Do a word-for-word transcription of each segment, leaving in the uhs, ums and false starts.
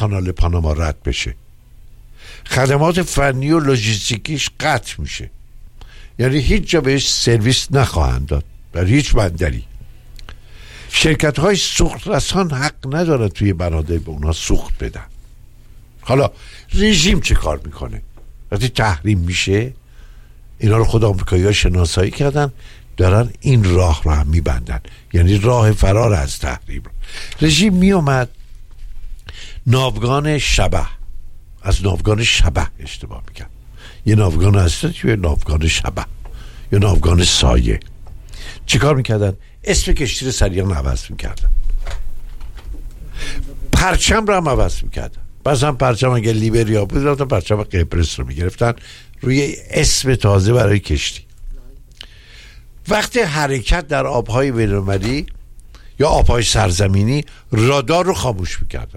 کانال پاناما رد بشه، خدمات فنی و لوجستیکیش قطع میشه، یعنی هیچ جا بهش سرویس نخواهند داد در هیچ بندری. شرکت های سوخت رسان حق ندارن توی بنادر به اونا سوخت بدن. حالا رژیم چه کار میکنه؟ وقتی تحریم میشه، اینا رو خود آمریکایی ها شناسایی کردن، دارن این راه رو هم میبندن، یعنی راه فرار از تحریم. رژیم میومد ناوگان شبح، از ناوگان شبح اشتباه میکرد، یه ناوگان هست یه ناوگان شبح یا ناوگان سایه. چیکار میکردن؟ اسم کشتی رو سریعا عوض میکردن، پرچم رو هم عوض میکردن. بعض هم پرچم اگه لیبریا بود رفتن پرچم قبرس رو میگرفتن روی اسم تازه برای کشتی. وقتی حرکت در آبهای بین‌المللی یا آبهای سرزمینی، رادار رو خاموش میکردن.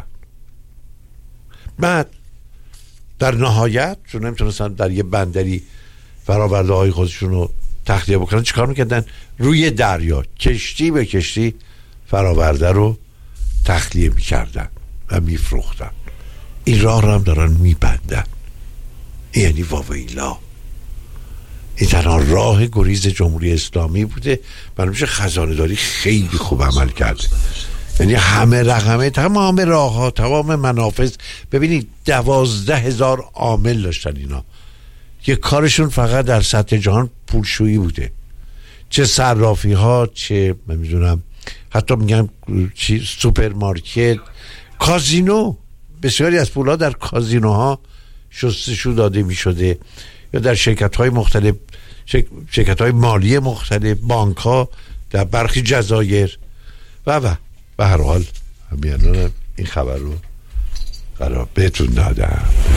بعد در نهایت چون نمیتونستن در یه بندری فراورده های خودشون رو تخلیه بکنن، چیکار میکردن؟ روی دریا کشتی به کشتی فراورده رو تخلیه میکردن و میفروختن. این راه رو هم دارن میبندن. یعنی واویلا، این تنها راه گریز جمهوری اسلامی بوده. برای میشه خزانه داری خیلی خوب عمل کرده، یعنی همه رقمه، تمام راه ها، تمام منافذ. ببینید دوازده هزار عامل داشتن اینا، یه کارشون فقط در سطح جهان پولشویی بوده، چه صرافی ها، چه نمیدونم حتی میگم چی سوپرمارکت، کازینو. بسیاری از پولها در کازینوها شستشو داده میشده، یا در شرکت های مختلف، شرکت های مالی مختلف، بانک ها در برخی جزایر و و به هر حال همین این خبر رو قرار بهتون دادم.